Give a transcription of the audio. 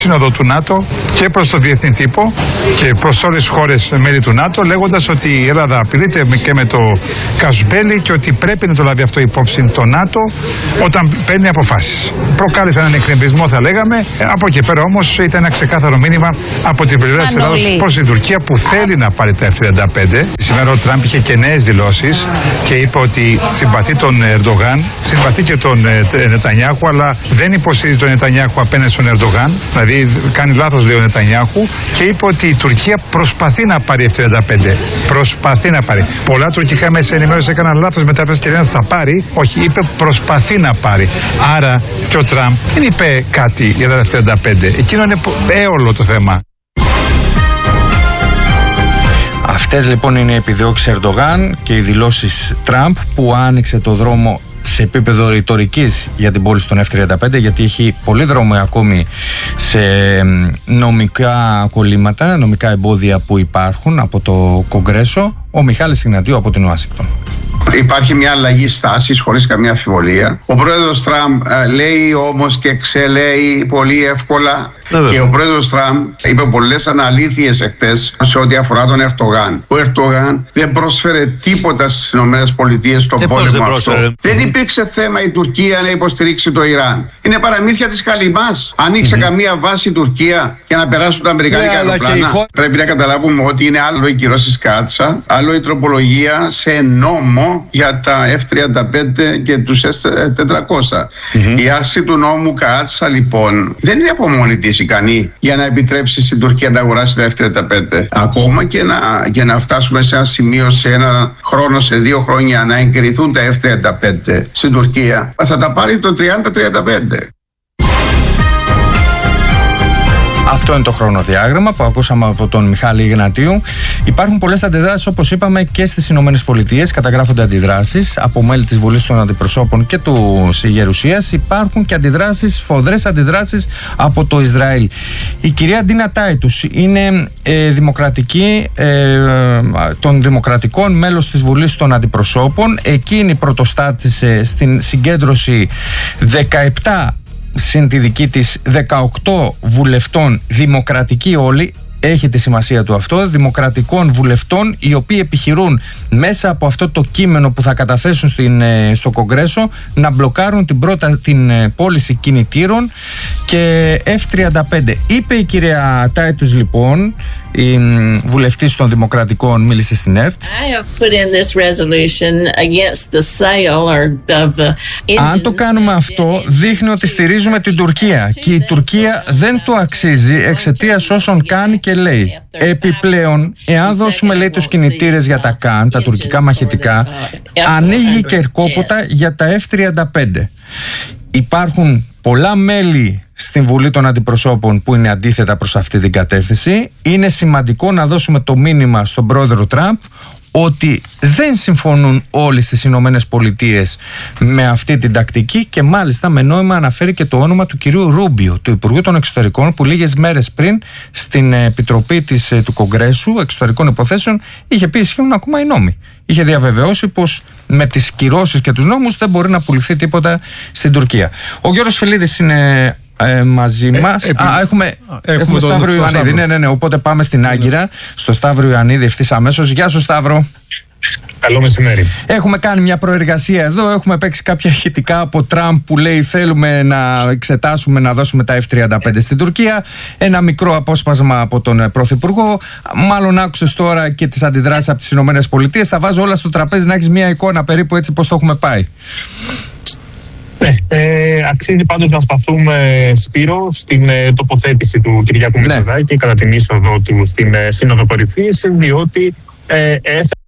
Σύνοδο του ΝΑΤΟ και προς το διεθνή τύπο και προς όλες τις χώρες μέλη του ΝΑΤΟ, λέγοντας ότι η Ελλάδα απειλείται και με το καζουμπέλι και ότι πρέπει να το λάβει αυτό υπόψη το ΝΑΤΟ όταν παίρνει αποφάσεις. Προκάλεσε έναν εκνευρισμό, θα λέγαμε. Από εκεί πέρα όμως ήταν ένα ξεκάθαρο μήνυμα από την πλευρά της Ελλάδας προς την Τουρκία που θέλει να πάρει τα F-35. Σήμερα ο Τραμπ είχε και νέες δηλώσεις και είπε ότι συμπαθεί τον Ερντογάν, συμπαθεί και τον Νετανιάχου, αλλά δεν υποστηρίζει τον Νετανιάχου απέναντι στον Ερντογάν. Δηλαδή κάνει λάθος, λέει ο Νετανιάχου, και είπε ότι η Τουρκία προσπαθεί να πάρει F-35. Προσπαθεί να πάρει. Πολλά τουρκικά μέσα ενημέρωση έκαναν λάθος μετά και δεν θα πάρει. Όχι, είπε προσπαθεί να πάρει. Άρα και ο Τραμπ δεν είπε κάτι για τα F-35. Εκείνο είναι έολο το θέμα. Αυτές λοιπόν είναι οι επιδόξεις Ερντογάν και οι δηλώσεις Τραμπ που άνοιξε το δρόμο σε επίπεδο ρητορικής για την πώληση των F-35, γιατί έχει πολύ δρόμο ακόμη σε νομικά κολλήματα, νομικά εμπόδια που υπάρχουν από το Κογκρέσο. Ο Μιχάλης Ιγνατίου από την Ουάσιγκτον. Υπάρχει μια αλλαγή στάσης χωρίς καμία αμφιβολία. Ο πρόεδρος Τραμπ λέει όμως και ξελέει πολύ εύκολα. Και ο πρόεδρος Τραμπ είπε πολλές αναλήθειες εχθές σε ό,τι αφορά τον Ερντογάν. Ο Ερντογάν δεν πρόσφερε τίποτα στις ΗΠΑ στον πόλεμο αυτό. Δεν υπήρξε θέμα η Τουρκία να υποστηρίξει το Ιράν. Είναι παραμύθια της Καλυμάς. Ανοίξε καμία βάση η Τουρκία για να περάσουν τα αμερικάνικα αεροπλάνα. Πρέπει να καταλάβουμε ότι είναι άλλο οι κυρώσεις Κάτσα, άλλο η τροπολογία σε νόμο για τα F-35 και τους S-400. Η άρση του νόμου Κάτσα λοιπόν δεν είναι από μόνη της ικανή για να επιτρέψει στην Τουρκία να αγοράσει τα F-35. Ακόμα και να φτάσουμε σε ένα σημείο, σε ένα χρόνο, σε 2 χρόνια να εγκριθούν τα F-35 στην Τουρκία, θα τα πάρει το 30-35. Αυτό είναι το χρονοδιάγραμμα που ακούσαμε από τον Μιχάλη Ιγνατίου. Υπάρχουν πολλές αντιδράσεις, όπως είπαμε, και στις Ηνωμένες Πολιτείες. Καταγράφονται αντιδράσεις από μέλη της Βουλής των Αντιπροσώπων και του Γερουσίας. Υπάρχουν και αντιδράσεις, σφοδρές αντιδράσεις από το Ισραήλ. Η κυρία Ντίνα Τάιτους είναι δημοκρατική, των Δημοκρατικών, μέλος της Βουλής των Αντιπροσώπων. Εκείνη πρωτοστάτησε στην συγκέντρωση 17 συν τη δική της 18 βουλευτών, δημοκρατικοί όλοι, έχει τη σημασία του αυτό, δημοκρατικών βουλευτών, οι οποίοι επιχειρούν μέσα από αυτό το κείμενο που θα καταθέσουν στο Κογκρέσο να μπλοκάρουν την πώληση κινητήρων και F-35. Είπε η κυρία Τάιτους λοιπόν, η βουλευτής των Δημοκρατικών, μίλησε στην ΕΡΤ. Αν το κάνουμε αυτό, δείχνει ότι στηρίζουμε την Τουρκία και η Τουρκία δεν το αξίζει εξαιτίας όσων κάνει και λέει. Επιπλέον, εάν δώσουμε, λέει, τους κινητήρες για τα ΚΑΝ, τα τουρκικά μαχητικά, ανοίγει κερκόποτα για τα F-35. Υπάρχουν πολλά μέλη στην Βουλή των Αντιπροσώπων που είναι αντίθετα προς αυτή την κατεύθυνση. Είναι σημαντικό να δώσουμε το μήνυμα στον πρόεδρο Τραμπ ότι δεν συμφωνούν όλοι στις Ηνωμένες Πολιτείες με αυτή την τακτική και μάλιστα με νόημα αναφέρει και το όνομα του κυρίου Ρούμπιο, του Υπουργού των Εξωτερικών, που λίγες μέρες πριν στην Επιτροπή του Κογκρέσου Εξωτερικών Υποθέσεων είχε πει ισχύουν ακόμα οι νόμοι. Είχε διαβεβαιώσει πως με τις κυρώσεις και τους νόμους δεν μπορεί να πουληθεί τίποτα στην Τουρκία. Ο Γιώργος Φιλίδης είναι μαζί μας. Έχουμε Σταύρο Ιωαννίδη. Ναι, οπότε πάμε στην Άγκυρα, στο Σταύρο Ιωαννίδη ευθύς αμέσως. Γεια σου, Σταύρο. Καλό μεσημέρι. Έχουμε κάνει μια προεργασία εδώ. Έχουμε παίξει κάποια ηχητικά από Τραμπ που λέει θέλουμε να εξετάσουμε να δώσουμε τα F-35 στην Τουρκία. Ένα μικρό απόσπασμα από τον Πρωθυπουργό. Μάλλον άκουσες τώρα και τις αντιδράσεις από τις Ηνωμένες Πολιτείες. Θα βάζω όλα στο τραπέζι να έχεις μια εικόνα περίπου έτσι πώς το έχουμε πάει. Ναι, αξίζει πάντως να σταθούμε, Σπύρο, στην τοποθέτηση του Κυριάκου Μητσοτάκη κατά την είσοδο του στην Σύνοδο Κορυφής, διότι